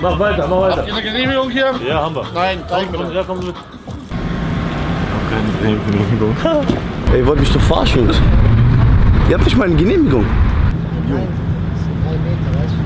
Mach weiter, mach weiter. Habt ihr eine Genehmigung hier? Ja, haben wir. Nein, zeig mir. Ja, komm mit. Keine Genehmigung. Ey, ihr wollt mich doch verarschen, Jungs. Ihr habt nicht mal eine Genehmigung. Nein, 3 Meter, weißt du?